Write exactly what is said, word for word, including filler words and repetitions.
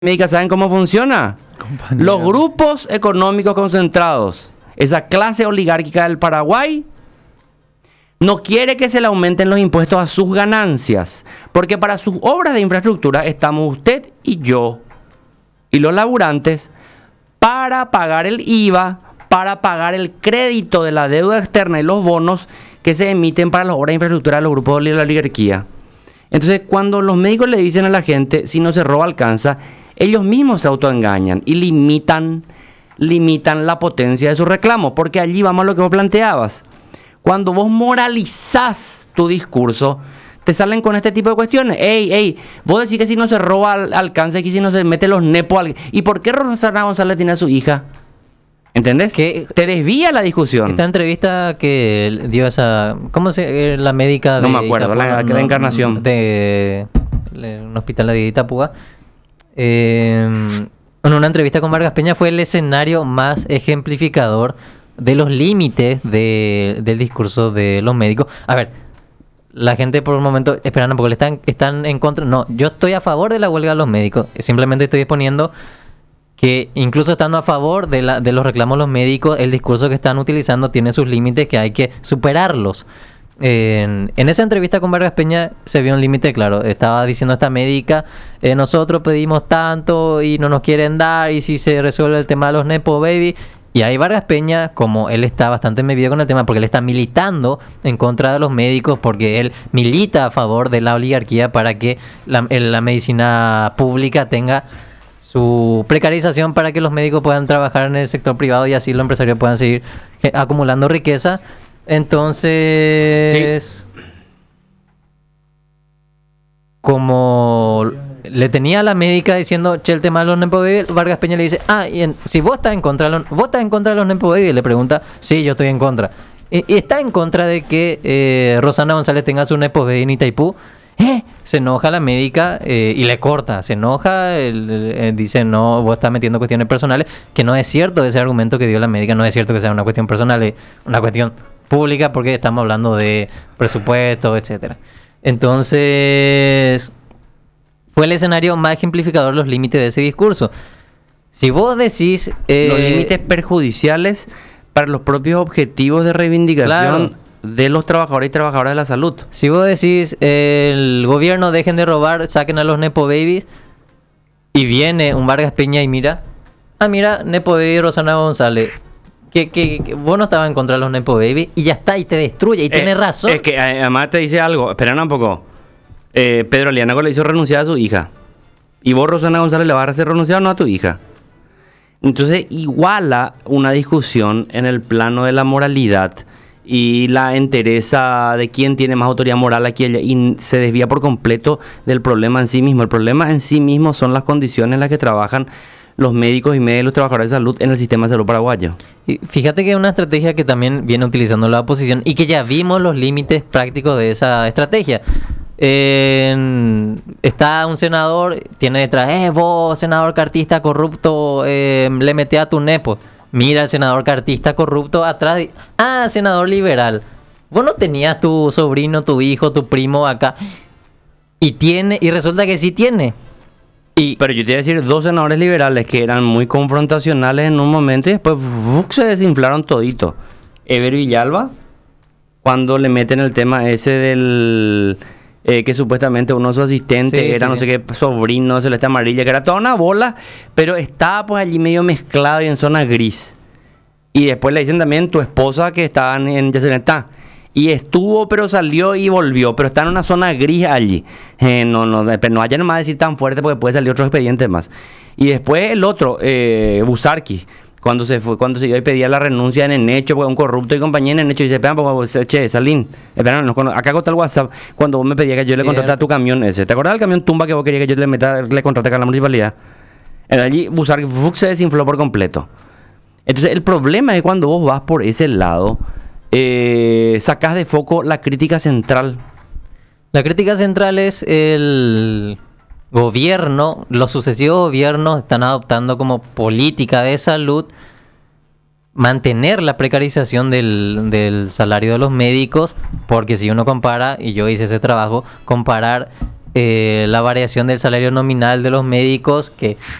médica, ¿saben cómo funciona? Compañía. Los grupos económicos concentrados, esa clase oligárquica del Paraguay, no quiere que se le aumenten los impuestos a sus ganancias, porque para sus obras de infraestructura estamos usted y yo, y los laburantes, para pagar el I V A, para pagar el crédito de la deuda externa y los bonos que se emiten para las obras de infraestructura de los grupos de la oligarquía. Entonces, cuando los médicos le dicen a la gente, si no se roba, alcanza, ellos mismos se autoengañan y limitan, limitan la potencia de su reclamo, porque allí vamos a lo que vos planteabas. Cuando vos moralizás tu discurso, te salen con este tipo de cuestiones. Ey, ey, vos decís que si no se roba, alcanza, que si no se mete los nepos. Al... ¿Y por qué Rosana González tiene a su hija? ¿Entendés? Que te desvía la discusión. Esta entrevista que dio esa... ¿Cómo se...? La médica de... No me acuerdo, Itapúa, la, no, la encarnación. De, de un hospital de Itapúa. Eh, en una entrevista con Vargas Peña fue el escenario más ejemplificador de los límites de, del discurso de los médicos. A ver, la gente por un momento esperando porque le están, están en contra. No, yo estoy a favor de la huelga de los médicos. Simplemente estoy exponiendo que incluso estando a favor de, la, de los reclamos de los médicos, el discurso que están utilizando tiene sus límites que hay que superarlos. En, en esa entrevista con Vargas Peña se vio un límite claro. Estaba diciendo esta médica, eh, nosotros pedimos tanto y no nos quieren dar, y si se resuelve el tema de los Nepo Baby. Y ahí Vargas Peña, como él está bastante medido con el tema, porque él está militando en contra de los médicos, porque él milita a favor de la oligarquía para que la, la medicina pública tenga su precarización para que los médicos puedan trabajar en el sector privado y así los empresarios puedan seguir acumulando riqueza. Entonces, sí. Como le tenía a la médica diciendo, che, el tema de los Nepo Baby, Vargas Peña le dice, ah, y en, si vos estás en contra de los, vos estás en contra de los Nepo Baby, le pregunta, sí, yo estoy en contra. Y, y está en contra de que eh, Rosana González tenga su Nepo Baby en Itaipú. Eh, se enoja la médica eh, y le corta, se enoja, el, el, el, dice, no, vos estás metiendo cuestiones personales, que no es cierto ese argumento que dio la médica, no es cierto que sea una cuestión personal, es una cuestión pública porque estamos hablando de presupuesto, etcétera. Entonces, fue el escenario más ejemplificador los límites de ese discurso. Si vos decís... Eh, los límites perjudiciales para los propios objetivos de reivindicación... Claro. De los trabajadores y trabajadoras de la salud. Si vos decís, eh, el gobierno dejen de robar, saquen a los Nepo Babies, y viene un Vargas Peña y mira, ah, mira, Nepo Baby Rosana González, que, que, que vos no estabas en contra de los Nepo Baby, y ya está, y te destruye, y eh, tienes razón. Es que además te dice algo, espera un poco, eh, Pedro Lianaco le hizo renunciar a su hija, y vos, Rosana González, le vas a hacer renunciar o no a tu hija. Entonces iguala una discusión en el plano de la moralidad y la entereza de quién tiene más autoridad moral aquí y se desvía por completo del problema en sí mismo. El problema en sí mismo son las condiciones en las que trabajan los médicos y médicos, los trabajadores de salud en el sistema de salud paraguayo. Y fíjate que es una estrategia que también viene utilizando la oposición y que ya vimos los límites prácticos de esa estrategia. Eh, está un senador, tiene detrás, eh, vos, senador cartista corrupto, eh, le meté a tu nepo. Mira, el senador cartista corrupto atrás. Ah, senador liberal. Vos no tenías tu sobrino, tu hijo, tu primo acá. Y tiene, y resulta que sí tiene. Y pero yo te iba a decir, dos senadores liberales que eran muy confrontacionales en un momento y después ¡fuc! Se desinflaron todito. Ever Villalba, cuando le meten el tema ese del... Eh, que supuestamente uno de sus asistentes sí, era sí, no sé sí. qué sobrino celeste amarilla, que era toda una bola, pero estaba pues allí medio mezclado y en zona gris. Y después le dicen también tu esposa que estaba en Yacyretá y estuvo pero salió y volvió, pero está en una zona gris allí. Eh, no, no, pero no vayan más a decir tan fuerte porque puede salir otro expediente más. Y después el otro, eh, Busarqui, cuando se fue, cuando se iba y pedía la renuncia en Enecho, porque un corrupto y compañía en Enecho, y dice, espera, pues, che, Salín, espera, no, acá está el WhatsApp, cuando vos me pedías que yo le contratara tu camión ese, ¿te acordás del camión Tumba que vos querías que yo le meta, le contratara a la municipalidad? En allí, Busarqui se desinfló por completo. Entonces, el problema es cuando vos vas por ese lado, eh, sacás de foco la crítica central. La crítica central es el... gobierno, los sucesivos gobiernos están adoptando como política de salud mantener la precarización del, del salario de los médicos, porque si uno compara, y yo hice ese trabajo, comparar eh, la variación del salario nominal de los médicos, que